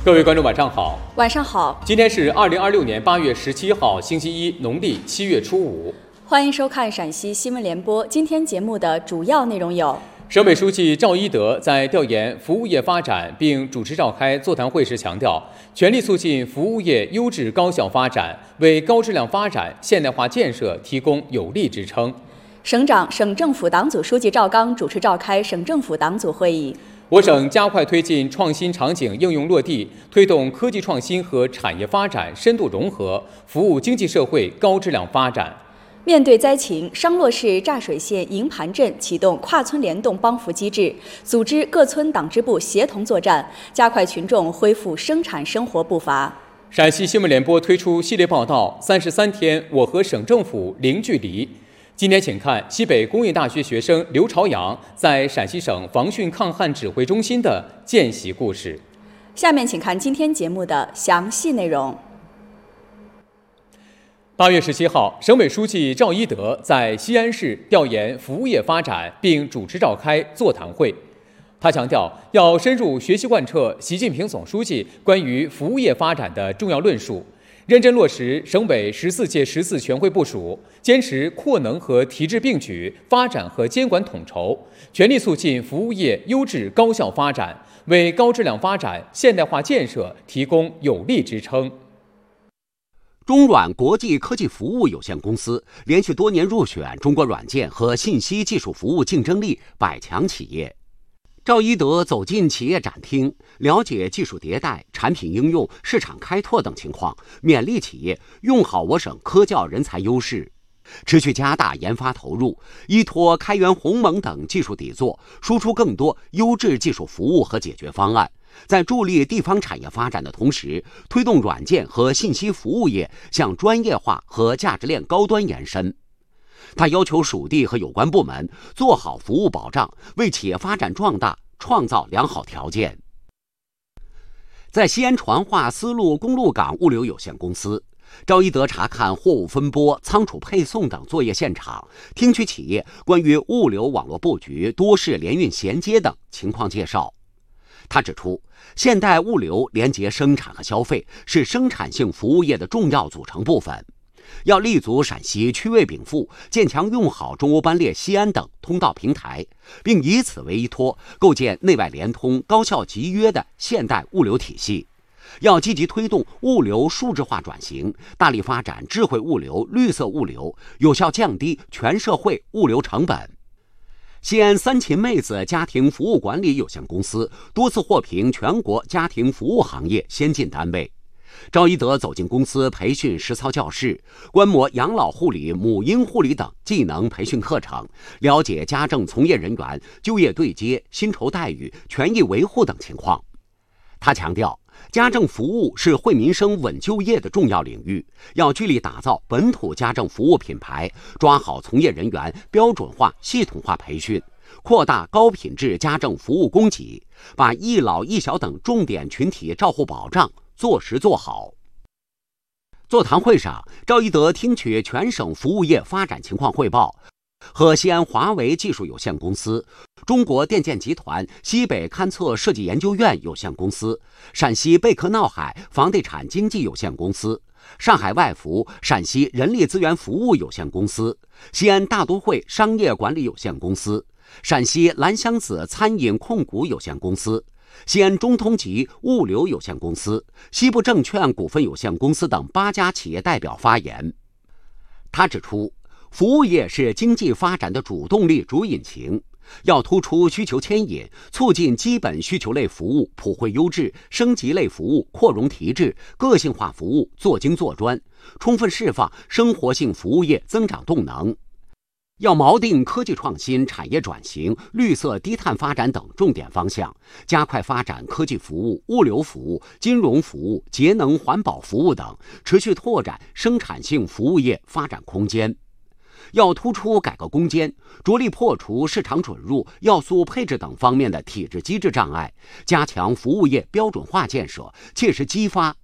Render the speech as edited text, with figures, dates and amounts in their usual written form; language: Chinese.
各位观众，晚上好。 晚上好。 今天是2026年8月17号，星期一，农历7月初5。 欢迎收看陕西新闻联播。今天节目的主要内容有： 省委书记赵一德在调研服务业发展并主持召开座谈会时强调，全力促进服务业优质高效发展，为高质量发展、现代化建设提供有力支撑。 省长、省政府党组书记赵刚主持召开省政府党组会议。 我省加快推进创新场景应用落地，推动科技创新和产业发展深度融合，服务经济社会高质量发展。 面对灾情，商洛市乍水县营盘镇启动跨村联动帮扶机制，组织各村党支部协同作战，加快群众恢复生产生活步伐。 陕西新闻联播推出系列报道《33天我和省政府零距离》。今天请看西北工业大学学生刘朝阳在陕西省防汛抗旱指挥中心的见习故事。 下面请看今天节目的详细内容。 8月17号，省委书记赵一德在西安市调研服务业发展并主持召开座谈会。他强调，要深入学习贯彻习近平总书记关于服务业发展的重要论述，认真落实省委14届14全会部署，坚持扩能和提质并举，发展和监管统筹，全力促进服务业优质高效发展，为高质量发展、现代化建设提供有力支撑。 中软国际科技服务有限公司连续多年入选中国软件和信息技术服务竞争力100强企业。赵一德走进企业展厅，了解技术迭代、产品应用、市场开拓等情况，勉励企业用好我省科教人才优势，持续加大研发投入，依托开源鸿蒙等技术底座，输出更多优质技术服务和解决方案。在助力地方产业发展的同时，推动软件和信息服务业向专业化和价值链高端延伸。他要求属地和有关部门做好服务保障，为企业发展壮大创造良好条件。在西安传化丝路公路港物流有限公司，赵一德查看货物分拨、仓储配送等作业现场，听取企业关于物流网络布局、多式联运衔接等情况介绍。他指出，现代物流连接生产和消费，是生产性服务业的重要组成部分。要立足陕西区位禀赋，建强用好中欧班列西安等通道平台，并以此为依托，构建内外联通、高效集约的现代物流体系。要积极推动物流数字化转型，大力发展智慧物流、绿色物流，有效降低全社会物流成本。西安三秦妹子家庭服务管理有限公司多次获评全国家庭服务行业先进单位。赵一德走进公司培训实操教室，观摩养老护理、母婴护理等技能培训课程，了解家政从业人员就业对接、薪酬待遇、权益维护等情况。他强调，家政服务是惠民生、稳就业的重要领域，要聚力打造本土家政服务品牌，抓好从业人员标准化、系统化培训，扩大高品质家政服务供给，把一老一小等重点群体照护保障做实做好。座谈会上，赵一德听取全省服务业发展情况汇报，和西安华为技术有限公司、中国电建集团西北勘测设计研究院有限公司、陕西贝壳闹海房地产经纪有限公司、上海外服陕西人力资源服务有限公司、西安大都会商业管理有限公司、陕西蓝箱子餐饮控股有限公司、西安中通集物流有限公司、西部证券股份有限公司等8家企业代表发言。他指出，服务业是经济发展的主动力、主引擎，要突出需求牵引，促进基本需求类服务普惠优质、升级类服务扩容提质、个性化服务做精做专，充分释放生活性服务业增长动能。要锚定科技创新、产业转型、绿色低碳发展等重点方向，加快发展科技服务、物流服务、金融服务、节能环保服务等，持续拓展生产性服务业发展空间。要突出改革攻坚，着力破除市场准入、要素配置等方面的体制机制障碍，加强服务业标准化建设，切实激发